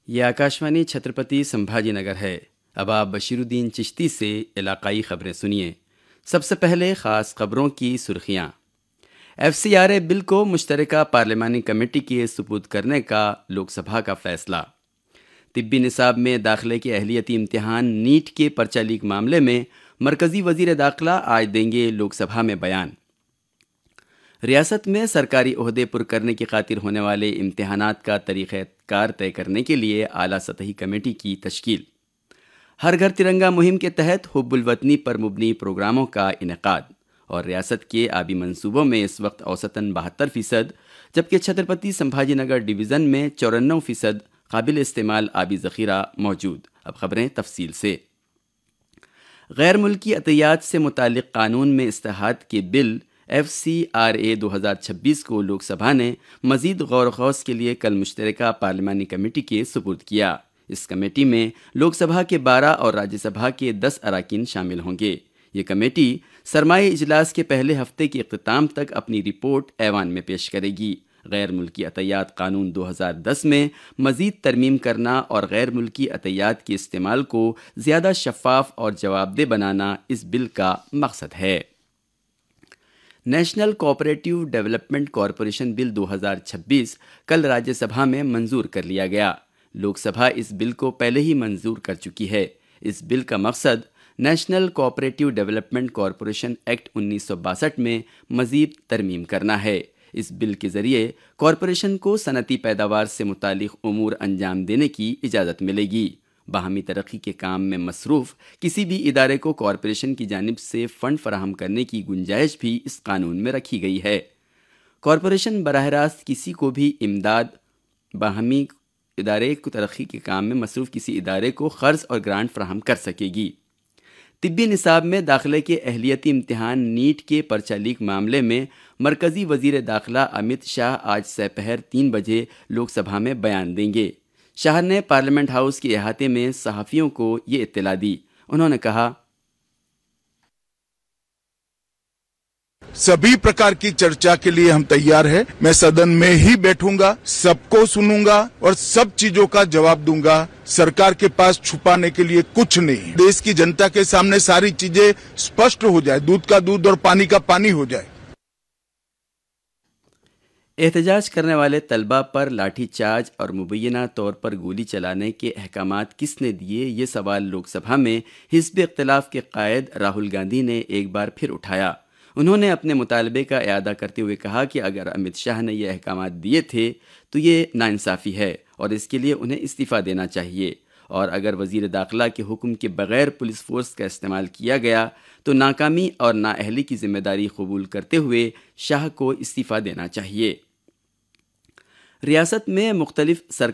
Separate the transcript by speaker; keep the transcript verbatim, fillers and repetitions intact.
Speaker 1: ये आकाशवाणी छत्रपति संभाजी नगर है। अब आप बशीरुद्दीन चिश्ती से इलाकाई खबरें सुनिए। सबसे पहले ख़ास खबरों की सुर्खियाँ। F C R A bill को मुश्तरका पार्लिमानी कमेटी के सुपुर्द करने का लोकसभा का फैसला। तिब्बी निसाब में दाखिले के अहलियती इम्तिहान नीट के पर्चा लीक मामले में मरकज़ी वज़ीर दाखिला आज देंगे लोकसभा में बयान। रियासत में सरकारी ओहदे पुर करने की खातिर होने वाले इम्तिहानात का तरीक़ाकार तय करने के लिए आला सतही कमेटी की तश्कील। हर घर तिरंगा मुहिम के तहत हुब्बुल वतनी पर मुबनी प्रोग्रामों का इनेकाद। और रियासत के आबी मंसूबों में इस वक्त औसतन बहत्तर फ़ीसद जबकि छत्रपति संभाजी नगर डिवीज़न में चौरानवे फ़ीसद काबिल इस्तेमाल आबी ज़ख़ीरा मौजूद। अब ख़बरें तफसील से। गैर मुल्की अतियात से मुतालिक कानून में इस्तेहाद के bill F C R A दो हज़ार छब्बीस को लोकसभा ने मज़ीद गौर खौस के लिए कल मुश्तरका पार्लिमानी कमेटी के सुपुर्द किया। इस कमेटी में लोकसभा के बारह और राज्यसभा के दस अराकीन शामिल होंगे। ये कमेटी सरमाई इजलास के पहले हफ्ते के इख्तिताम तक अपनी रिपोर्ट ऐवान में पेश करेगी। गैर मुल्की अतियात कानून दो हज़ार दस में मज़ीद तरमीम करना और गैर मुल्की अतियात के इस्तेमाल को ज़्यादा शफ़ाफ और जवाबदेह बनाना इस बिल का मकसद है। National cooperative development corporation bill दो हज़ार छब्बीस कल राज्यसभा में मंजूर कर लिया गया। लोकसभा इस बिल को पहले ही मंजूर कर चुकी है। इस बिल का मकसद national cooperative development corporation act उन्नीस सौ बासठ में मज़ीद तरमीम करना है। इस बिल के ज़रिए कॉरपोरेशन को सनती पैदावार से मुतालिक उमूर अंजाम देने की इजाज़त मिलेगी। बाहमी तरक्की के काम में मसरूफ़ किसी भी इदारे को कॉरपोरेशन की जानिब से फ़ंड फराहम करने की गुंजाइश भी इस कानून में रखी गई है। कॉरपोरेशन बराह रास्त किसी को भी इमदाद बाहमी इदारे को तरक्की के काम में मसरूफ़ किसी इदारे को क़र्ज़ और ग्रांट फराहम कर सकेगी। तिब्बी निसाब में दाखिले के अहलियती इम्तिहान नीट के पर्चा लीक मामले में मरकज़ी वज़ीर दाखिला अमित शाह आज सपहर तीन बजे लोकसभा में बयान देंगे। शाह ने पार्लियामेंट हाउस के अहाते में सहाफ़ियों को ये इत्तला दी। उन्होंने कहा,
Speaker 2: सभी प्रकार की चर्चा के लिए हम तैयार हैं। मैं सदन में ही बैठूंगा, सबको सुनूंगा और सब चीजों का जवाब दूंगा। सरकार के पास छुपाने के लिए कुछ नहीं। देश की जनता के सामने सारी चीजें स्पष्ट हो जाए, दूध का दूध और पानी का पानी हो जाए।
Speaker 1: एहतजाज करने वाले तलबा पर लाठीचार्ज और मुबैना तौर पर गोली चलाने के अहकामात किसने दिए, ये सवाल लोकसभा में हिज़्ब इख्तिलाफ के कायद राहुल गांधी ने एक बार फिर उठाया। उन्होंने अपने मुतालबे का इआदा करते हुए कहा कि अगर अमित शाह ने ये अहकामात दिए थे तो ये नाइंसाफ़ी है और इसके लिए उन्हें इस्तीफ़ा देना चाहिए। और अगर वज़ीर दाखिला के हुक्म के बग़ैर पुलिस फोर्स का इस्तेमाल किया गया तो नाकामी और नाअहली की ज़िम्मेदारी कबूल करते हुए शाह को इस्तीफ़ा देना चाहिए। रियासत में मुख्तलिफ